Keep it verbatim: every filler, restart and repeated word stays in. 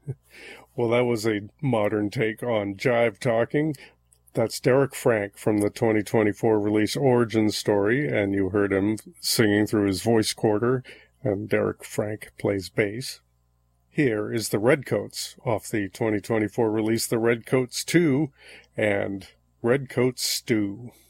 Well, that was a modern take on jive talking. That's Derek Frank from the twenty twenty-four release Origin Story, and you heard him singing through his voice quarter, and Derek Frank plays bass. Here is the Redcoats off the twenty twenty-four release The Redcoats two and Redcoats Stew.